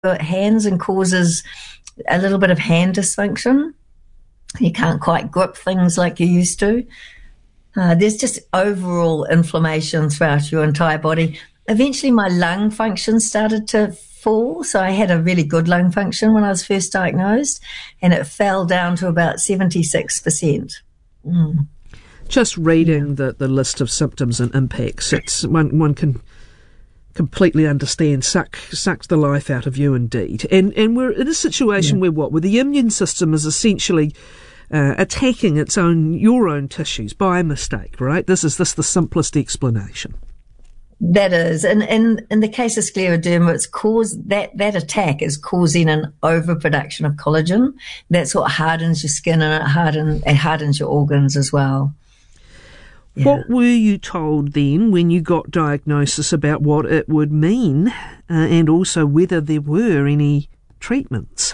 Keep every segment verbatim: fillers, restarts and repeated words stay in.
hands and causes a little bit of hand dysfunction. You can't quite grip things like you used to. Uh, there's just overall inflammation throughout your entire body. Eventually my lung function started to fall. So I had a really good lung function when I was first diagnosed, and it fell down to about seventy-six percent. Mm. Just reading the, the list of symptoms and impacts, it's one one can completely understand suck sucks the life out of you indeed. And and we're in a situation yeah. where what? Where the immune system is essentially uh, attacking its own your own tissues by mistake, right? This is this the simplest explanation. That is, and in, in the case of scleroderma, it's caused that that attack is causing an overproduction of collagen. That's what hardens your skin, and it hardens it hardens your organs as well. Yeah. What were you told then when you got diagnosis about what it would mean, uh, and also whether there were any treatments?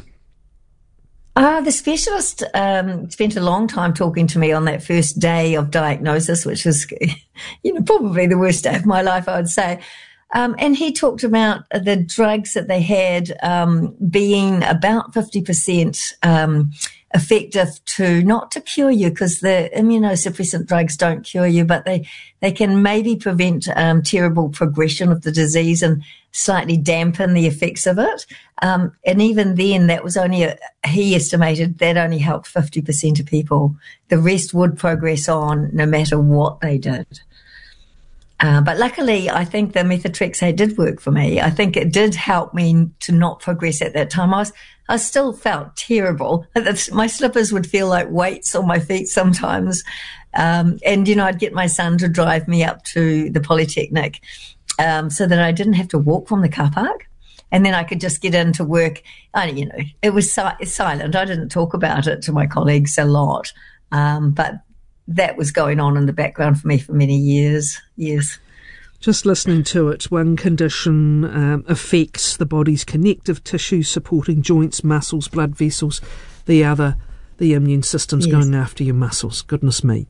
Uh, the specialist um, spent a long time talking to me on that first day of diagnosis, which was, you know, probably the worst day of my life, I would say. Um, and he talked about the drugs that they had um, being about fifty percent um, effective to, not to cure you, because the immunosuppressant drugs don't cure you, but they, they can maybe prevent um, terrible progression of the disease and slightly dampen the effects of it. Um, and even then, that was only, a, he estimated that only helped fifty percent of people. The rest would progress on no matter what they did. Uh, but luckily, I think the methotrexate did work for me. I think it did help me to not progress at that time. I was, I still felt terrible. My slippers would feel like weights on my feet sometimes. Um, and, you know, I'd get my son to drive me up to the Polytechnic um, so that I didn't have to walk from the car park. And then I could just get into work. I, you know, it was si- silent. I didn't talk about it to my colleagues a lot. Um, but that was going on in the background for me for many years. Yes. Just listening to it, one condition um, affects the body's connective tissue, supporting joints, muscles, blood vessels. The other, the immune system's yes. going after your muscles. Goodness me.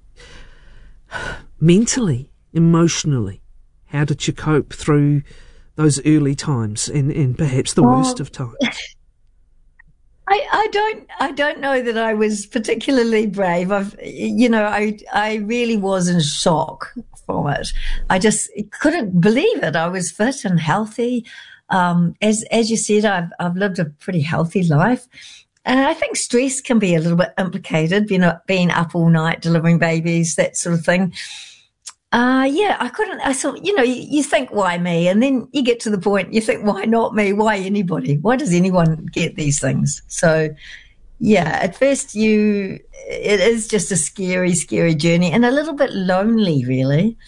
Mentally, emotionally, how did you cope through those early times and, and perhaps the oh. worst of times? I, I don't I don't know that I was particularly brave. I've you know I I really was in shock from it. I just couldn't believe it. I was fit and healthy. Um, as as you said, I've I've lived a pretty healthy life, and I think stress can be a little bit implicated. You know, being up all night delivering babies, that sort of thing. Uh, yeah, I couldn't, I thought, you know, you, you think, why me? And then you get to the point, you think, why not me? Why anybody? Why does anyone get these things? So, yeah, at first you, it is just a scary, scary journey and a little bit lonely, really.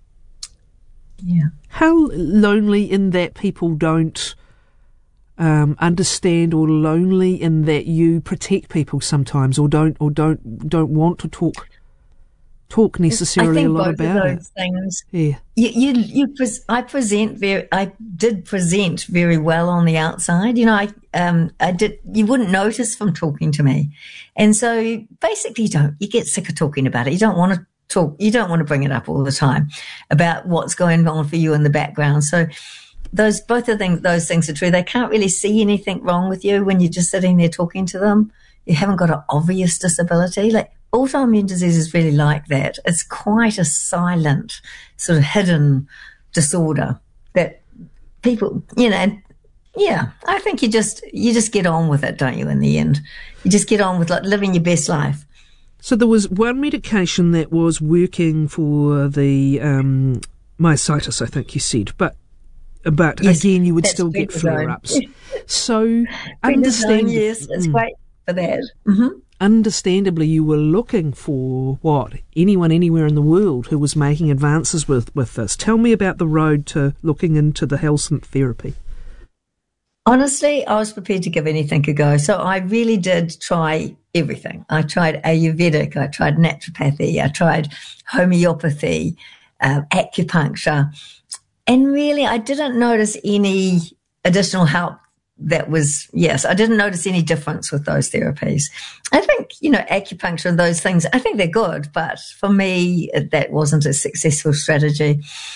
Yeah. How lonely in that people don't um, understand, or lonely in that you protect people sometimes, or don't, or don't, don't want to talk talk necessarily a lot about of those it. Things. Yeah. You, you, you pres- I present very, I did present very well on the outside. You know, I, um, I did, you wouldn't notice from talking to me. And so basically you don't, you get sick of talking about it. You don't want to talk, you don't want to bring it up all the time about what's going on for you in the background. So those, both of things, those things are true. They can't really see anything wrong with you when you're just sitting there talking to them. You haven't got an obvious disability. Like, autoimmune disease is really like that. It's quite a silent, sort of hidden disorder that people, you know, yeah, I think you just, you just get on with it, don't you, in the end? You just get on with like living your best life. So there was one medication that was working for the um, myositis, I think you said, but but yes, again, you would still get flare-ups. So understand, yes, it's mm. great for that. Mm-hmm. Understandably, you were looking for, what, anyone anywhere in the world who was making advances with, with this. Tell me about the road to looking into the Helsynth therapy. Honestly, I was prepared to give anything a go. So I really did try everything. I tried Ayurvedic, I tried naturopathy, I tried homeopathy, uh, acupuncture. And really, I didn't notice any additional help. That was, yes, I didn't notice any difference with those therapies. I think, you know, acupuncture and those things, I think they're good, but for me, that wasn't a successful strategy.